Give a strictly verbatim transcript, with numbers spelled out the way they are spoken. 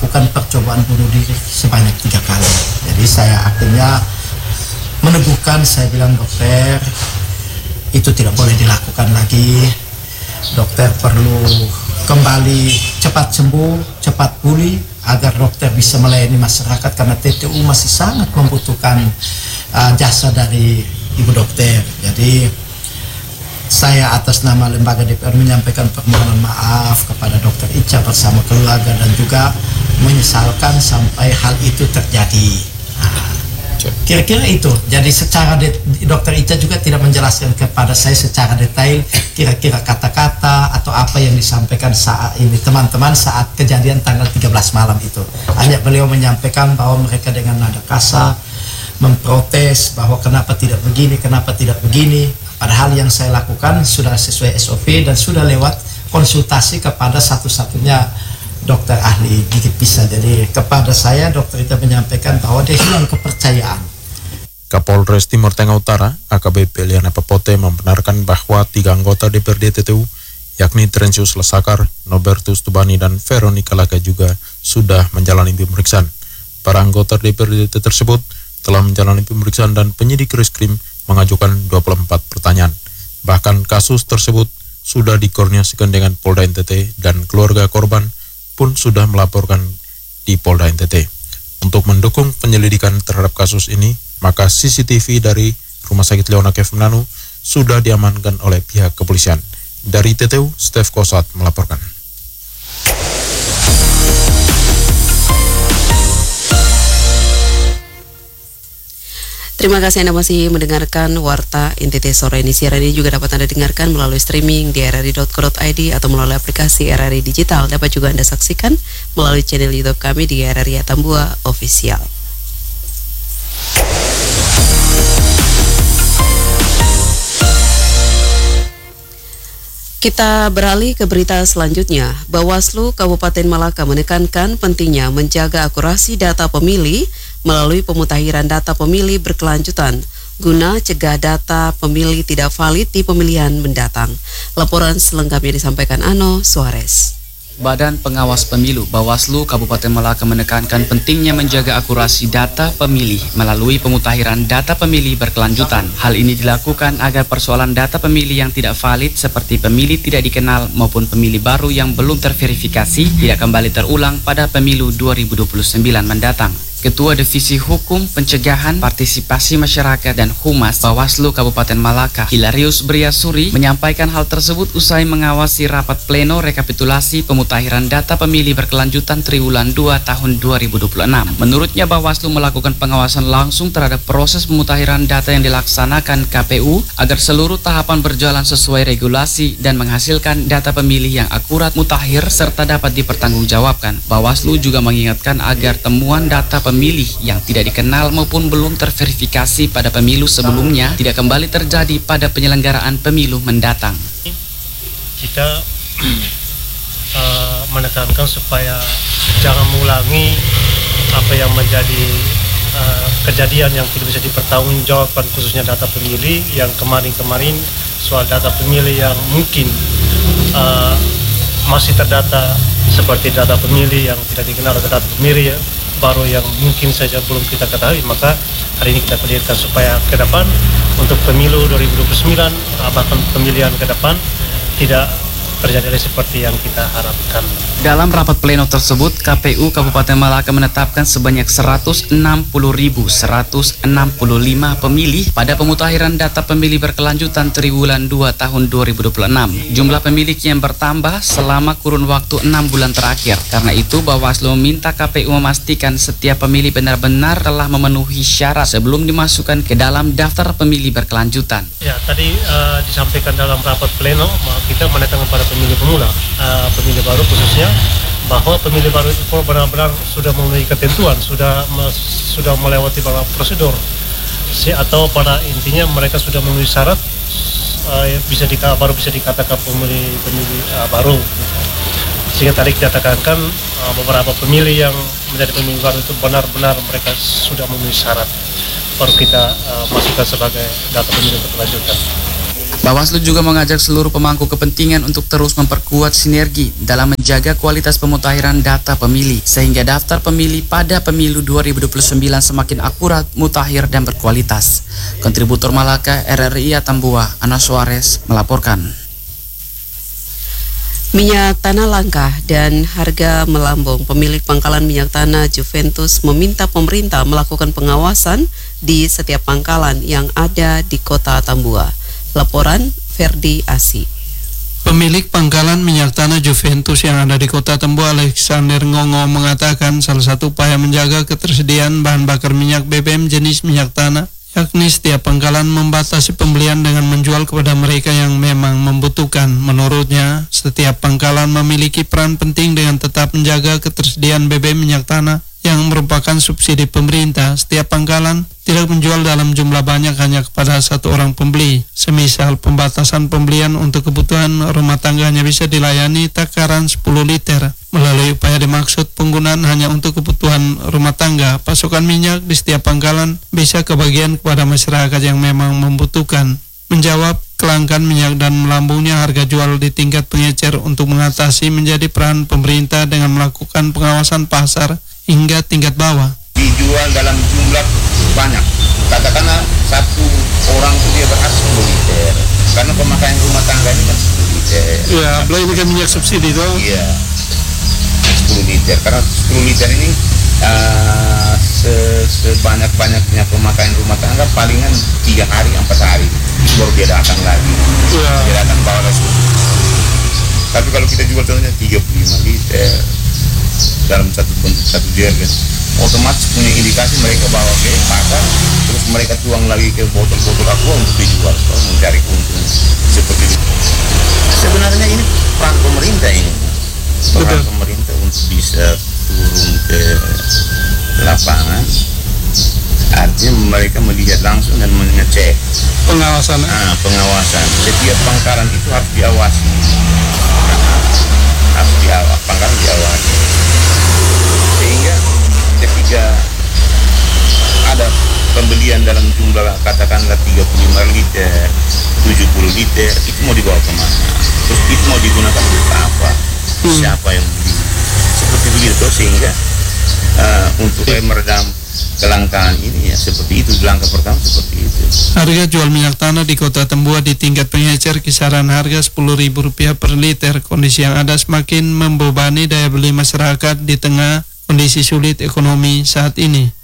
melakukan percobaan bunuh diri sebanyak tiga kali. Jadi saya akhirnya meneguhkan, saya bilang, dokter, itu tidak boleh dilakukan lagi. Dokter perlu kembali cepat sembuh, cepat pulih, agar dokter bisa melayani masyarakat, karena T T U masih sangat membutuhkan uh, jasa dari ibu dokter. Jadi saya atas nama lembaga D P R menyampaikan permohonan maaf kepada dokter Ica bersama keluarga, dan juga menyesalkan sampai hal itu terjadi. Nah, kira-kira itu. Jadi secara dokter Ica juga tidak menjelaskan kepada saya secara detail kira-kira kata-kata atau apa yang disampaikan saat ini teman-teman saat kejadian tanggal tiga belas malam itu. Hanya beliau menyampaikan bahwa mereka dengan nada kasar memprotes bahwa kenapa tidak begini, kenapa tidak begini. Padahal yang saya lakukan sudah sesuai S O P dan sudah lewat konsultasi kepada satu-satunya dokter ahli gigit pisah. Jadi kepada saya dokter itu menyampaikan bahwa dia hilang kepercayaan. Kapolres Timur Tengah Utara, A K B P Liana Pepote, membenarkan bahwa tiga anggota D P R D T T U, yakni Trencius Lesakar, Nobertus Tubani, dan Veronica Laga juga sudah menjalani pemeriksaan. Para anggota D P R D tersebut telah menjalani pemeriksaan dan penyidik Reskrim mengajukan dua puluh empat pertanyaan. Bahkan kasus tersebut sudah dikoordinasikan dengan Polda N T T dan keluarga korban pun sudah melaporkan di Polda N T T. Untuk mendukung penyelidikan terhadap kasus ini, maka C C T V dari Rumah Sakit Leona Kev Manado sudah diamankan oleh pihak kepolisian. Dari T T U, Stef Kosat melaporkan. Terima kasih Anda masih mendengarkan Warta N T T sore ini. Siaran ini juga dapat Anda dengarkan melalui streaming di r r i dot co dot i d atau melalui aplikasi R R I Digital. Dapat juga Anda saksikan melalui channel YouTube kami di R R I Atambua Official. Kita beralih ke berita selanjutnya. Bawaslu Kabupaten Malaka menekankan pentingnya menjaga akurasi data pemilih melalui pemutakhiran data pemilih berkelanjutan guna cegah data pemilih tidak valid di pemilihan mendatang. Laporan selengkapnya disampaikan Ano Suarez. Badan Pengawas Pemilu Bawaslu Kabupaten Malaka menekankan pentingnya menjaga akurasi data pemilih melalui pemutakhiran data pemilih berkelanjutan. Hal ini dilakukan agar persoalan data pemilih yang tidak valid seperti pemilih tidak dikenal maupun pemilih baru yang belum terverifikasi tidak kembali terulang pada pemilu dua ribu dua puluh sembilan mendatang. Ketua Divisi Hukum, Pencegahan, Partisipasi Masyarakat dan Humas Bawaslu Kabupaten Malaka, Hilarius Briasuri, menyampaikan hal tersebut usai mengawasi rapat pleno rekapitulasi pemutakhiran data pemilih berkelanjutan triwulan dua tahun dua ribu dua puluh enam. Menurutnya Bawaslu melakukan pengawasan langsung terhadap proses pemutakhiran data yang dilaksanakan K P U agar seluruh tahapan berjalan sesuai regulasi dan menghasilkan data pemilih yang akurat, mutakhir, serta dapat dipertanggungjawabkan. Bawaslu juga mengingatkan agar temuan data pemilih yang tidak dikenal maupun belum terverifikasi pada pemilu sebelumnya tidak kembali terjadi pada penyelenggaraan pemilu mendatang. Kita uh, menekankan supaya jangan mengulangi apa yang menjadi uh, kejadian yang tidak bisa dipertanggungjawabkan, khususnya data pemilih yang kemarin-kemarin, soal data pemilih yang mungkin uh, masih terdata seperti data pemilih yang tidak dikenal atau data pemilih ya, baru yang mungkin saja belum kita ketahui. Maka hari ini kita pelirkan supaya ke depan untuk pemilu dua ribu dua puluh sembilan, bahkan pemilihan ke depan, tidak terjadi seperti yang kita harapkan. Dalam rapat pleno tersebut, K P U Kabupaten Malaka menetapkan sebanyak seratus enam puluh ribu seratus enam puluh lima pemilih pada pemutakhiran data pemilih berkelanjutan triwulan dua tahun dua ribu dua puluh enam. Jumlah pemilih yang bertambah selama kurun waktu enam bulan terakhir. Karena itu, Bawaslu meminta K P U memastikan setiap pemilih benar-benar telah memenuhi syarat sebelum dimasukkan ke dalam daftar pemilih berkelanjutan. Ya, tadi uh, disampaikan dalam rapat pleno, kita menekankan pada pemilih pemula, uh, pemilih baru khususnya, bahwa pemilih baru itu benar-benar sudah memenuhi ketentuan, sudah me, sudah melewati beberapa prosedur, si, atau pada intinya mereka sudah memenuhi syarat, uh, bisa di, baru bisa dikatakan pemilih pemilih uh, baru. Sehingga tadi kita katakan uh, beberapa pemilih yang menjadi pemilih baru itu benar-benar mereka sudah memenuhi syarat, baru kita uh, masukkan sebagai data pemilih berkelanjutan. Bawaslu juga mengajak seluruh pemangku kepentingan untuk terus memperkuat sinergi dalam menjaga kualitas pemutahiran data pemilih sehingga daftar pemilih pada pemilu dua ribu dua puluh sembilan semakin akurat, mutakhir dan berkualitas. Kontributor Malaka R R I Atambua, Ana Suarez melaporkan. Minyak tanah langka dan harga melambung. Pemilik pangkalan minyak tanah Juventus meminta pemerintah melakukan pengawasan di setiap pangkalan yang ada di kota Atambua. Laporan Ferdi Asi. Pemilik pangkalan minyak tanah Juventus yang ada di kota Atambua, Alexander Ngongo, mengatakan salah satu upaya menjaga ketersediaan bahan bakar minyak B B M jenis minyak tanah, yakni setiap pangkalan membatasi pembelian dengan menjual kepada mereka yang memang membutuhkan. Menurutnya, setiap pangkalan memiliki peran penting dengan tetap menjaga ketersediaan B B M minyak tanah yang merupakan subsidi pemerintah. Setiap pangkalan tidak menjual dalam jumlah banyak hanya kepada satu orang pembeli. Semisal pembatasan pembelian untuk kebutuhan rumah tangga hanya bisa dilayani takaran sepuluh liter. Melalui upaya dimaksud penggunaan hanya untuk kebutuhan rumah tangga, pasokan minyak di setiap pangkalan bisa kebagian kepada masyarakat yang memang membutuhkan. Menjawab kelangkaan minyak dan melambungnya harga jual di tingkat pengecer untuk mengatasi menjadi peran pemerintah dengan melakukan pengawasan pasar hingga tingkat bawah. Dijual dalam jumlah banyak. Katakanlah satu orang itu dia berhak sepuluh liter. Karena pemakaian rumah tangga ini kan sepuluh liter. Ya, belum ini kan minyak subsidi itu. Iya. sepuluh liter. Karena sepuluh liter ini uh, se sebanyak-banyaknya pemakaian rumah tangga palingan tiga hari, empat hari. Baru dia datang lagi. Ya. Dia datang bawa langsung. Tapi kalau kita jual contohnya tiga puluh lima liter dalam satu satu jerigen, otomatis punya indikasi mereka bawa ke pasar, terus mereka tuang lagi ke botol-botol aqua untuk dijual, mencari untung seperti itu. Sebenarnya ini peran pemerintah ini, peran Betul. pemerintah untuk bisa turun ke lapangan, artinya mereka melihat langsung dan mengecek. Pengawasan. Nah, pengawasan. Setiap pangkalan itu harus diawasi. Nah, harus diawasi, pangkalan diawasi. Sehingga ketika ada pembelian dalam jumlah katakanlah tiga puluh lima liter, tujuh puluh liter, itu mau dibawa kemana? Terus itu mau digunakan untuk apa? Hmm. Siapa yang beli? Seperti begitu, sehingga uh, untuk meredam kelangkaan ini ya seperti itu. Langkah pertama seperti itu. Harga jual minyak tanah di kota Atambua di tingkat pengecer kisaran harga sepuluh ribu rupiah per liter. Kondisi yang ada semakin membebani daya beli masyarakat di tengah kondisi sulit ekonomi saat ini.